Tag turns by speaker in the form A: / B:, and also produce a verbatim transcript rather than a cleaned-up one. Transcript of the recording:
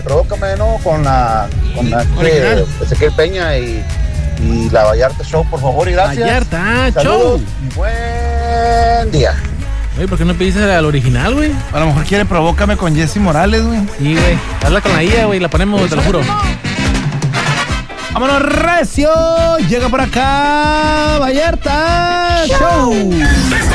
A: Provócame, ¿no? Con la, con la
B: Original.
A: que Ezequiel Peña y, y la Vallarta Show, por favor, y gracias.
B: Vallarta
A: Saludos
B: Show.
A: y buen día.
B: Güey, ¿por qué no pediste al original, güey?
C: A lo mejor quiere Provócame con Jessy Morales, güey.
B: Sí, güey. Habla con la I A, güey, la ponemos, güey, te lo juro.
C: ¡Vámonos, recio! Llega por acá Vallarta Show.